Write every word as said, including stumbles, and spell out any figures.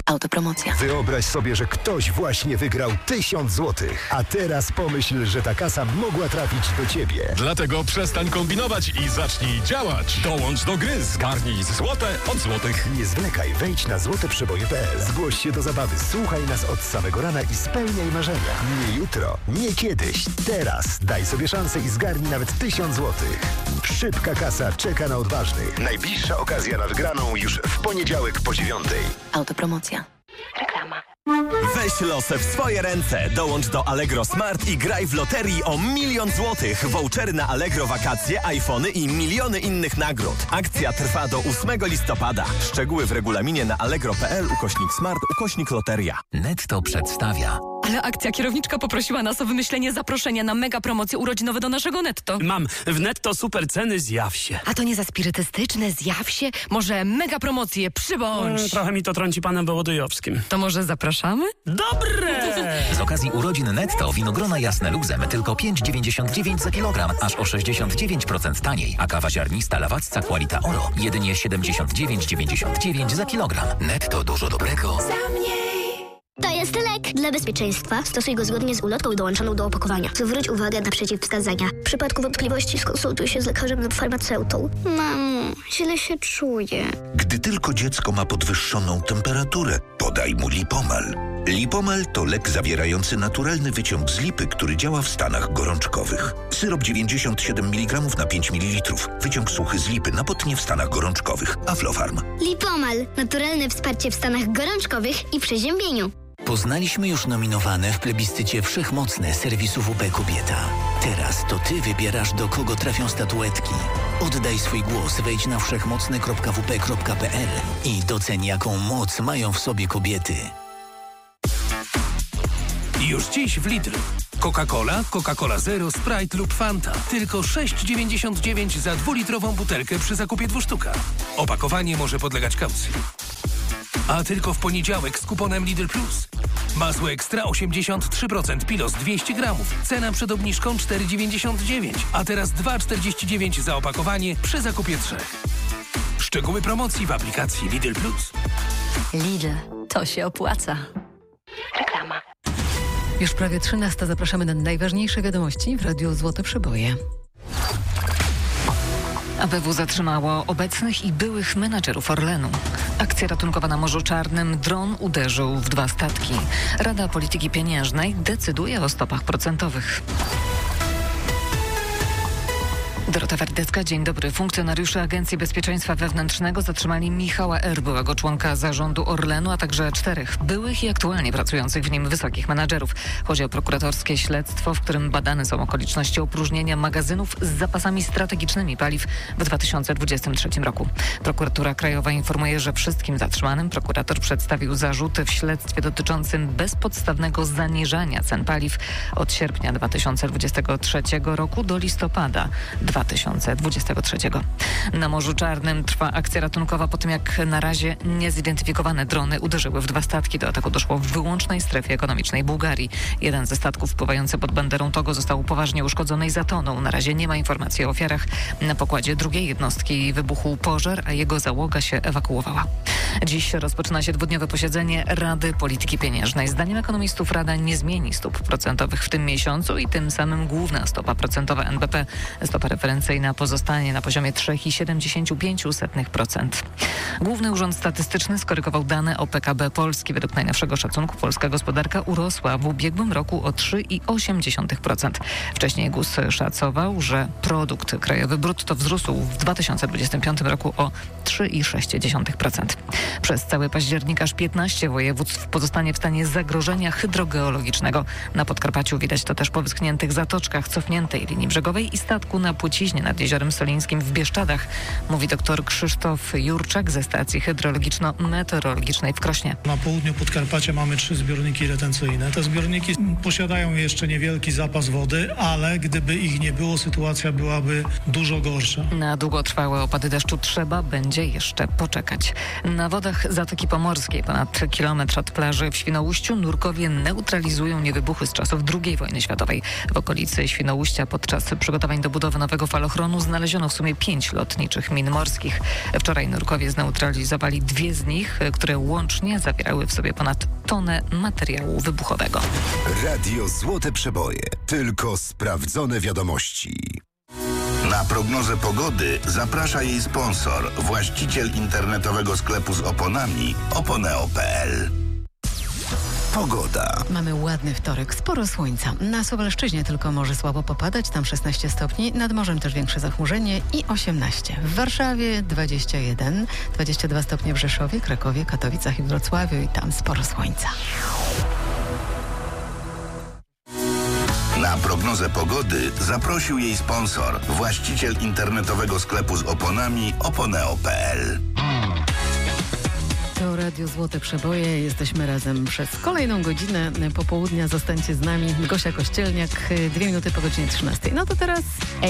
Autopromocja. Wyobraź sobie, że ktoś właśnie wygrał tysiąc złotych. A teraz pomyśl, że ta kasa mogła trafić do ciebie. Dlatego przestań kombinować i zacznij działać. Dołącz do gry, zgarnij złote od złotych. Nie zwlekaj, wejdź na złote przeboje kropka pe el. Zgłoś się do zabawy, słuchaj nas od samego rana i spełniaj marzenia. Nie jutro, nie kiedyś, teraz. Daj sobie szansę i zgarnij nawet tysiąc złotych. Szybka kasa czeka na odważnych. Najbliższa okazja na wygraną już w poniedziałek po dziewiątej. Autopromocja. Reklama. Weź losy w swoje ręce. Dołącz do Allegro Smart i graj w loterii o milion złotych. Vouchery na Allegro wakacje, iPhony i miliony innych nagród. Akcja trwa do ósmego listopada. Szczegóły w regulaminie na allegro kropka pe el ukośnik smart ukośnik loteria. Netto przedstawia. Ale akcja kierowniczka poprosiła nas o wymyślenie zaproszenia na mega promocje urodzinowe do naszego Netto. Mam w Netto super ceny, zjaw się. A to nie za spirytystyczne, zjaw się? Może mega promocje, przybądź. Hmm, trochę mi to trąci panem Wołodyjowskim. To może zapraszamy? Dobre! Z okazji urodzin Netto winogrona jasne luzem tylko pięć dziewięćdziesiąt dziewięć za kilogram, aż o sześćdziesiąt dziewięć procent taniej. A kawa ziarnista Lawacca Qualita Oro jedynie siedemdziesiąt dziewięć dziewięćdziesiąt dziewięć za kilogram. Netto, dużo dobrego. Za mniej. To jest lek. Dla bezpieczeństwa stosuj go zgodnie z ulotką dołączoną do opakowania. Zwróć uwagę na przeciwwskazania. W przypadku wątpliwości skonsultuj się z lekarzem lub farmaceutą. Mamo, źle się czuję. Gdy tylko dziecko ma podwyższoną temperaturę, podaj mu Lipomal. Lipomal to lek zawierający naturalny wyciąg z lipy, który działa w stanach gorączkowych. Syrop dziewięćdziesiąt siedem miligramów na pięć mililitrów. Wyciąg suchy z lipy na potnie w stanach gorączkowych. Aflofarm. Lipomal. Naturalne wsparcie w stanach gorączkowych i przeziębieniu. Poznaliśmy już nominowane w plebiscycie Wszechmocne serwisu W P Kobieta. Teraz to ty wybierasz, do kogo trafią statuetki. Oddaj swój głos, wejdź na wszechmocne kropka w p kropka pe el i doceń, jaką moc mają w sobie kobiety. Już dziś w Lidlu. Coca-Cola, Coca-Cola Zero, Sprite lub Fanta. Tylko sześć dziewięćdziesiąt dziewięć za dwulitrową butelkę przy zakupie dwóch sztuka. Opakowanie może podlegać kaucji. A tylko w poniedziałek z kuponem Lidl Plus. Masło ekstra osiemdziesiąt trzy procent, Pilos dwieście gramów. Cena przed obniżką cztery dziewięćdziesiąt dziewięć, a teraz dwa czterdzieści dziewięć za opakowanie przy zakupie trzech. Szczegóły promocji w aplikacji Lidl Plus. Lidl, to się opłaca. Reklama. Już prawie trzynasta. Zapraszamy na najważniejsze wiadomości w Radiu Złote Przeboje. A B W zatrzymało obecnych i byłych menadżerów Orlenu. Akcja ratunkowa na Morzu Czarnym. Dron uderzył w dwa statki. Rada Polityki Pieniężnej decyduje o stopach procentowych. Dorota Wardecka, dzień dobry. Funkcjonariusze Agencji Bezpieczeństwa Wewnętrznego zatrzymali Michała R., byłego członka zarządu Orlenu, a także czterech byłych i aktualnie pracujących w nim wysokich menadżerów. Chodzi o prokuratorskie śledztwo, w którym badane są okoliczności opróżnienia magazynów z zapasami strategicznymi paliw w dwa tysiące dwudziestym trzecim roku. Prokuratura Krajowa informuje, że wszystkim zatrzymanym prokurator przedstawił zarzuty w śledztwie dotyczącym bezpodstawnego zaniżania cen paliw od sierpnia dwa tysiące dwudziestego trzeciego roku do listopada dwa tysiące dwudziestego trzeciego. Na Morzu Czarnym trwa akcja ratunkowa po tym, jak na razie niezidentyfikowane drony uderzyły w dwa statki. Do ataku doszło w wyłącznej strefie ekonomicznej Bułgarii. Jeden ze statków pływający pod banderą Togo został poważnie uszkodzony i zatonął. Na razie nie ma informacji o ofiarach. Na pokładzie drugiej jednostki wybuchł pożar, a jego załoga się ewakuowała. Dziś rozpoczyna się dwudniowe posiedzenie Rady Polityki Pieniężnej. Zdaniem ekonomistów Rada nie zmieni stóp procentowych w tym miesiącu i tym samym główna stopa procentowa N B P, stopa referencyjna, pozostanie na poziomie trzy przecinek siedemdziesiąt pięć procent. Główny Urząd Statystyczny skorygował dane o P K B Polski. Według najnowszego szacunku polska gospodarka urosła w ubiegłym roku o trzy przecinek osiem procent. Wcześniej G U S szacował, że produkt krajowy brutto wzrósł w dwa tysiące dwudziestym piątym roku o trzy przecinek sześć procent. Przez cały październik aż piętnaście województw pozostanie w stanie zagrożenia hydrogeologicznego. Na Podkarpaciu widać to też po wyschniętych zatoczkach, cofniętej linii brzegowej i statku na Płociźnie nad Jeziorem Solińskim w Bieszczadach, mówi dr Krzysztof Jurczak ze stacji hydrologiczno-meteorologicznej w Krośnie. Na południu Podkarpacia mamy trzy zbiorniki retencyjne. Te zbiorniki posiadają jeszcze niewielki zapas wody, ale gdyby ich nie było, sytuacja byłaby dużo gorsza. Na długotrwałe opady deszczu trzeba będzie jeszcze poczekać. Na wodach Zatoki Pomorskiej, ponad kilometr od plaży w Świnoujściu, nurkowie neutralizują niewybuchy z czasów drugiej wojny światowej. W okolicy Świnoujścia podczas przygotowań do budowy nowego wyniku falochronu znaleziono w sumie pięć lotniczych min morskich. Wczoraj nurkowie zneutralizowali dwie z nich, które łącznie zawierały w sobie ponad tonę materiału wybuchowego. Radio Złote Przeboje. Tylko sprawdzone wiadomości. Na prognozę pogody zaprasza jej sponsor, właściciel internetowego sklepu z oponami oponeo kropka pe el. Pogoda. Mamy ładny wtorek, sporo słońca. Na Suwalszczyźnie tylko może słabo popadać, tam szesnaście stopni, nad morzem też większe zachmurzenie i osiemnaście. W Warszawie dwadzieścia jeden, dwadzieścia dwa stopnie w Rzeszowie, Krakowie, Katowicach i Wrocławiu i tam sporo słońca. Na prognozę pogody zaprosił jej sponsor, właściciel internetowego sklepu z oponami oponeo kropka pe el. To Radio Złote Przeboje. Jesteśmy razem przez kolejną godzinę popołudnia. Zostańcie z nami. Gosia Kościelniak, dwie minuty po godzinie trzynastej. No to teraz